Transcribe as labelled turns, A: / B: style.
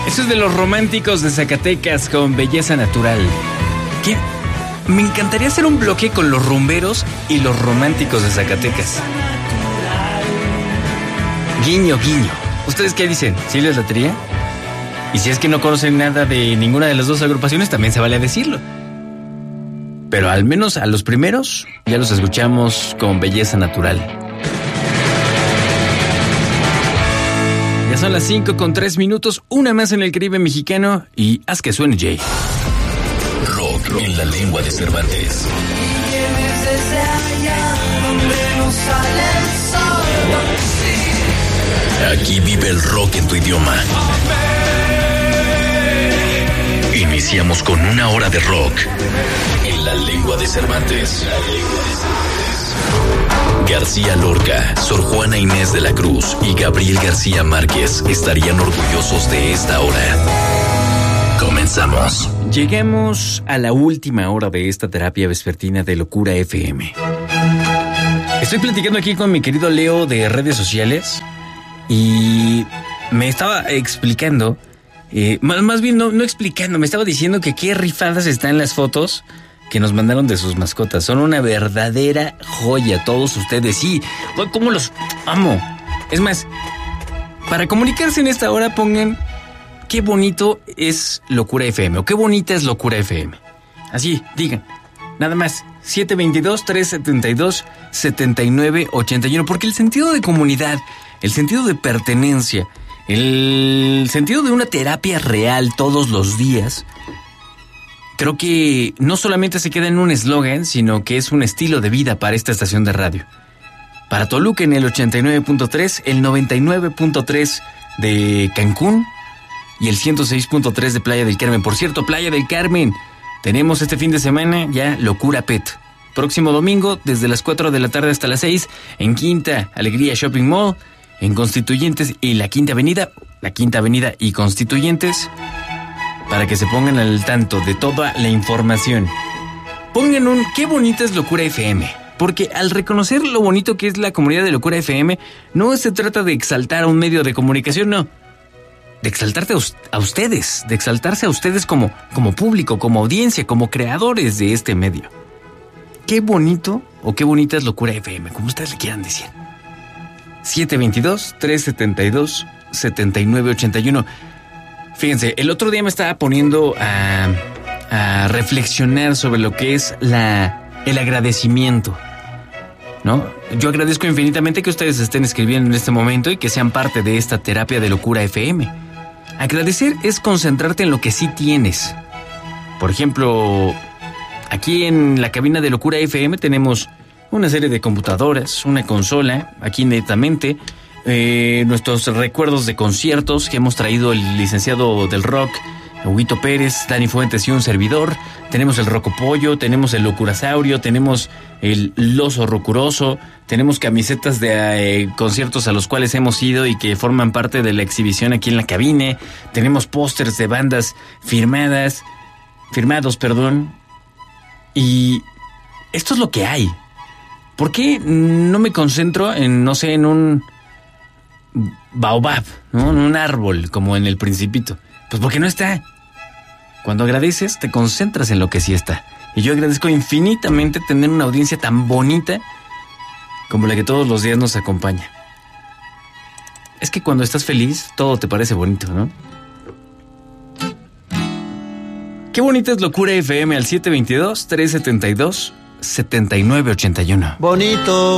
A: Eso es de los románticos de Zacatecas con Belleza Natural. ¿Qué? Me encantaría hacer un bloque con los rumberos y los románticos de Zacatecas. Guiño, guiño. ¿Ustedes qué dicen? ¿Sí les latería? Y si es que no conocen nada de ninguna de las dos agrupaciones, también se vale decirlo. Pero al menos a los primeros ya los escuchamos con Belleza Natural. Ya son las 5:03, una más en el Caribe mexicano y haz que suene Jay.
B: Rock en la lengua de Cervantes. Aquí vive el rock en tu idioma. Iniciamos con una hora de rock en la lengua de Cervantes. García Lorca, Sor Juana Inés de la Cruz y Gabriel García Márquez estarían orgullosos de esta hora. Comenzamos.
A: Llegamos a la última hora de esta terapia vespertina de Locura FM. Estoy platicando aquí con mi querido Leo de redes sociales y me estaba explicando, más bien no explicando, me estaba diciendo que qué rifadas están las fotos que nos mandaron de sus mascotas. Son una verdadera joya, todos ustedes. Sí, cómo los amo. Es más, para comunicarse en esta hora pongan qué bonito es Locura FM o qué bonita es Locura FM. Así, digan, nada más, 722-372-7981. Porque el sentido de comunidad, el sentido de pertenencia, el sentido de una terapia real todos los días, creo que no solamente se queda en un eslogan, sino que es un estilo de vida para esta estación de radio. Para Toluca en el 89.3, el 99.3 de Cancún y el 106.3 de Playa del Carmen. Por cierto, Playa del Carmen, tenemos este fin de semana ya Locura Pet. Próximo domingo, desde las 4 de la tarde hasta las 6, en Quinta Alegría Shopping Mall, en Constituyentes y la Quinta Avenida y Constituyentes, para que se pongan al tanto de toda la información. Pongan un qué bonita es Locura FM, porque al reconocer lo bonito que es la comunidad de Locura FM, no se trata de exaltar a un medio de comunicación, no. De exaltarte a ustedes, de exaltarse a ustedes como público, como audiencia, como creadores de este medio. Qué bonito o qué bonita es Locura FM, como ustedes le quieran decir. 722-372-7981. Fíjense, el otro día me estaba poniendo a reflexionar sobre lo que es el agradecimiento, ¿no? Yo agradezco infinitamente que ustedes estén escribiendo en este momento y que sean parte de esta terapia de Locura FM. Agradecer es concentrarte en lo que sí tienes. Por ejemplo, aquí en la cabina de Locura FM tenemos una serie de computadoras, una consola, aquí netamente, nuestros recuerdos de conciertos que hemos traído el licenciado del rock, Huguito Pérez, Dani Fuentes y un servidor. Tenemos el Rocopollo, tenemos el Locurasaurio, tenemos el Oso Rocuroso, tenemos camisetas de conciertos a los cuales hemos ido y que forman parte de la exhibición aquí en la cabina. Tenemos pósters de bandas firmados, y esto es lo que hay. ¿Por qué no me concentro en un baobab, ¿no? En un árbol, como en El Principito? Pues porque no está. Cuando agradeces, te concentras en lo que sí está. Y yo agradezco infinitamente tener una audiencia tan bonita como la que todos los días nos acompaña. Es que cuando estás feliz, todo te parece bonito, ¿no? Qué bonita es Locura FM al 722-372-7981.
C: Bonito.